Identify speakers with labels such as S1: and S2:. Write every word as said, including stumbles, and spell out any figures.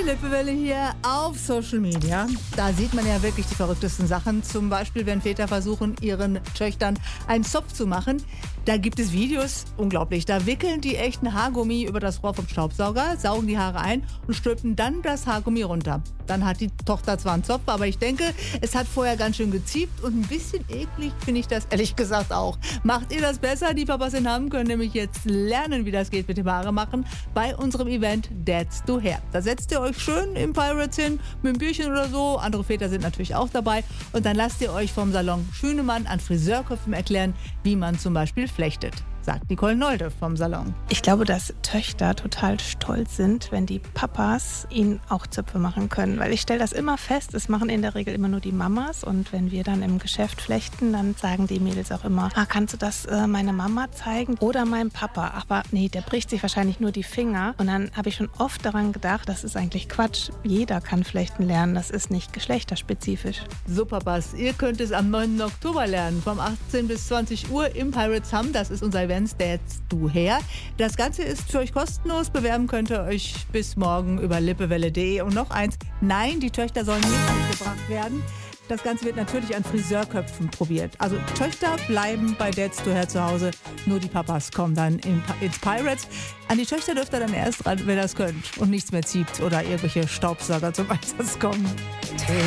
S1: Lippewelle hier auf Social Media. Da sieht man ja wirklich die verrücktesten Sachen. Zum Beispiel, wenn Väter versuchen, ihren Töchtern einen Zopf zu machen. Da gibt es Videos, unglaublich. Da wickeln die echten Haargummi über das Rohr vom Staubsauger, saugen die Haare ein und stülpen dann das Haargummi runter. Dann hat die Tochter zwar einen Zopf, aber ich denke, es hat vorher ganz schön geziebt und ein bisschen eklig finde ich das ehrlich gesagt auch. Macht ihr das besser? Die Papas in Hamm können nämlich jetzt lernen, wie das geht mit dem Haare machen bei unserem Event Dads Do Hair. Da setzt ihr euch schön im Pirates hin, mit einem Bierchen oder so. Andere Väter sind natürlich auch dabei. Und dann lasst ihr euch vom Salon Schünemann an Friseurköpfen erklären, wie man zum Beispiel flechtet, sagt Nicole Nolde vom Salon.
S2: Ich glaube, dass Töchter total stolz sind, wenn die Papas ihnen auch Zöpfe machen können. Weil ich stelle das immer fest, es machen in der Regel immer nur die Mamas. Und wenn wir dann im Geschäft flechten, dann sagen die Mädels auch immer, ah, kannst du das äh, meiner Mama zeigen oder meinem Papa? Aber nee, der bricht sich wahrscheinlich nur die Finger. Und dann habe ich schon oft daran gedacht, das ist eigentlich Quatsch. Jeder kann flechten lernen, das ist nicht geschlechterspezifisch.
S1: So, Papas, ihr könnt es am neunten Oktober lernen, vom achtzehn bis zwanzig Uhr im Pirates Hamm. Das ist unser Event. Dads Do Hair. Das Ganze ist für euch kostenlos. Bewerben könnt ihr euch bis morgen über lippewelle punkt de. Und noch eins, nein, die Töchter sollen nicht mitgebracht werden. Das Ganze wird natürlich an Friseurköpfen probiert. Also Töchter bleiben bei Dads Do Hair zu Hause, nur die Papas kommen dann in, ins Pirates. An die Töchter dürft ihr dann erst ran, wenn ihr das könnt und nichts mehr zieht oder irgendwelche Staubsauger zum Einsatz kommen.